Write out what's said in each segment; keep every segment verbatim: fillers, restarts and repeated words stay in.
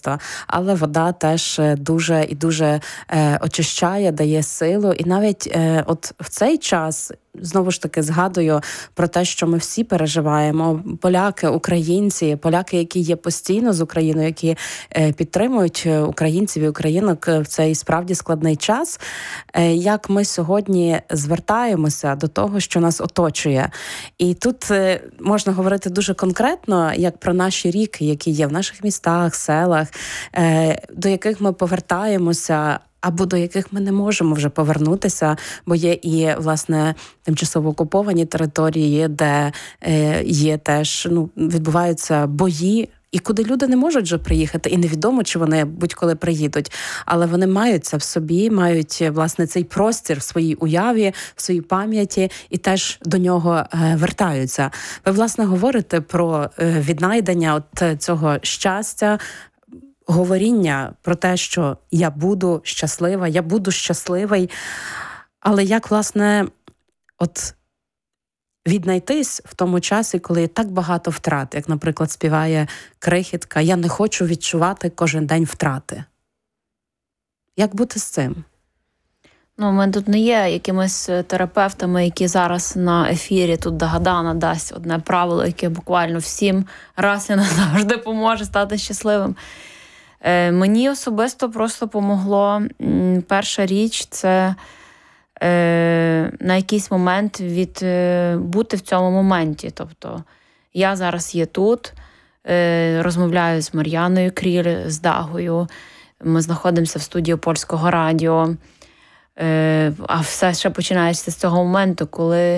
просто. Але вода теж дуже і дуже е, очищає, дає силу. І навіть е, от в цей час, знову ж таки, згадую про те, що ми всі переживаємо. Поляки, українці, поляки, які є постійно з Україною, які е, підтримують українців і українок в цей справді складний час. Е, як ми сьогодні звертаємося до того, що нас оточує. І тут е, можна говорити дуже конкретно, як про наші ріки, які є в наших містах, селах, е, до яких ми повертаємося, або до яких ми не можемо вже повернутися, бо є і, власне, тимчасово окуповані території, де е, є теж, ну, відбуваються бої, і куди люди не можуть вже приїхати, і невідомо, чи вони будь-коли приїдуть, але вони мають це в собі, мають, власне, цей простір в своїй уяві, в своїй пам'яті, і теж до нього е, вертаються. Ви, власне, говорите про е, віднайдення от цього щастя, говоріння про те, що я буду щаслива, я буду щасливий. Але як, власне, от віднайтись в тому часі, коли є так багато втрат, як, наприклад, співає Крихітка, я не хочу відчувати кожен день втрати. Як бути з цим? Ну, ми тут не є якимись терапевтами, які зараз на ефірі тут Дагадана дасть одне правило, яке буквально всім раз і назавжди поможе стати щасливим. Е, мені особисто просто помогло, м, перша річ – це е, на якийсь момент від, е, бути в цьому моменті. Тобто я зараз є тут, е, розмовляю з Мар'яною Кріль, з Дагою, ми знаходимося в студії Польського радіо, е, а все ще починається з цього моменту, коли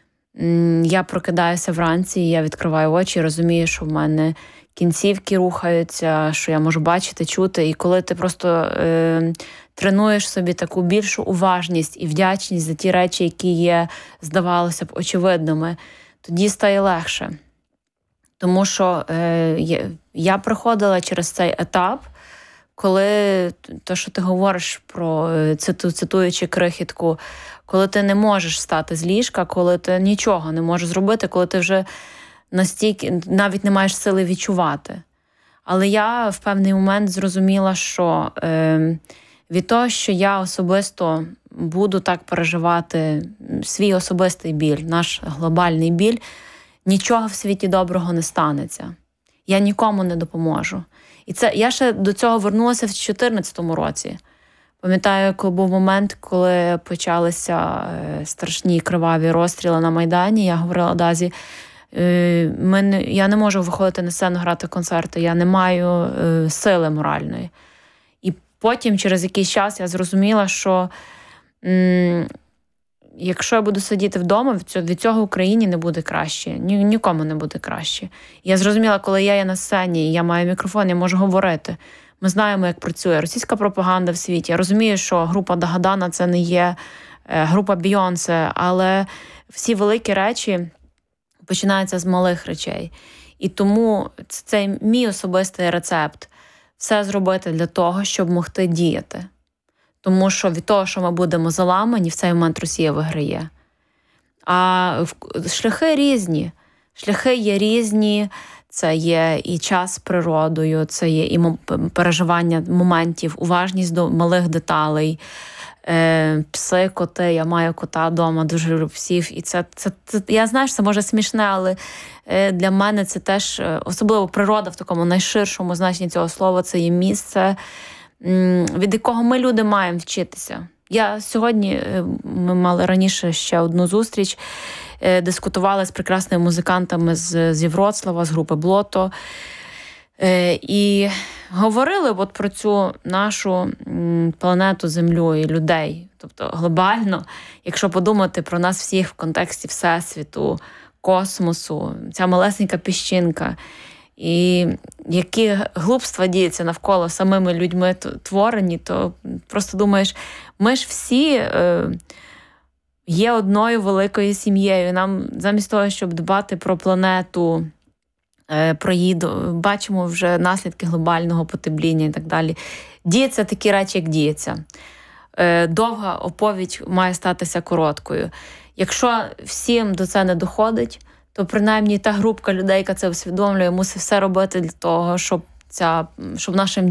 м, я прокидаюся вранці, я відкриваю очі і розумію, що в мене кінцівки рухаються, що я можу бачити, чути. І коли ти просто е, тренуєш собі таку більшу уважність і вдячність за ті речі, які є, здавалося б, очевидними, тоді стає легше. Тому що е, я, я проходила через цей етап, коли те, що ти говориш про, циту, цитуючи Крихітку, коли ти не можеш встати з ліжка, коли ти нічого не можеш зробити, коли ти вже настільки навіть не маєш сили відчувати. Але я в певний момент зрозуміла, що е, від того, що я особисто буду так переживати свій особистий біль, наш глобальний біль, нічого в світі доброго не станеться. Я нікому не допоможу. І це я ще до цього вернулася в дві тисячі чотирнадцятому році. Пам'ятаю, коли був момент, коли почалися страшні криваві розстріли на Майдані, я говорила Дазі, Ми не, я не можу виходити на сцену, грати концерти, я не маю е, сили моральної. І потім, через якийсь час, я зрозуміла, що м, якщо я буду сидіти вдома, від цього в Україні не буде краще, ні, нікому не буде краще. І я зрозуміла, коли я є на сцені, я маю мікрофон, я можу говорити. Ми знаємо, як працює російська пропаганда в світі. Я розумію, що група Дагадана – це не є е, група Бейонсе, але всі великі речі починається з малих речей. І тому це мій особистий рецепт. Все зробити для того, щоб могти діяти. Тому що від того, що ми будемо заламані, в цей момент Росія виграє. А шляхи різні. Шляхи є різні. Це є і час з природою, це є і переживання моментів, уважність до малих деталей. Е, пси, коти, я маю кота вдома, дуже люблю псів. І це, це, це, я знаю, що це може смішне, але е, для мене це теж, особливо природа в такому найширшому значенні цього слова, це є місце, м, від якого ми, люди, маємо вчитися. Я сьогодні, ми мали раніше ще одну зустріч, е, дискутували з прекрасними музикантами з, з Євроцлава, з групи Блото, е, і говорили от про цю нашу планету Землю і людей. Тобто глобально, якщо подумати про нас всіх в контексті Всесвіту, космосу, ця малесенька піщинка, і які глупства діються навколо самими людьми творені, то просто думаєш, ми ж всі е, є одною великою сім'єю. Нам замість того, щоб дбати про планету, про її, бачимо вже наслідки глобального потепління і так далі. Діються такі речі, як діються. Довга оповідь має статися короткою. Якщо всім до це не доходить, то принаймні та групка людей, яка це усвідомлює, мусить все робити для того, щоб, ця, щоб нашим